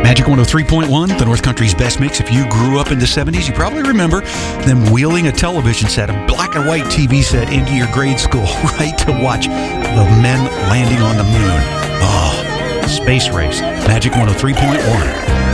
Magic 103.1, the North Country's best mix. If you grew up in the 70s, you probably remember them wheeling a television set, a black and white TV set, into your grade school, right, to watch the men landing on the moon. Oh, space race. Magic 103.1.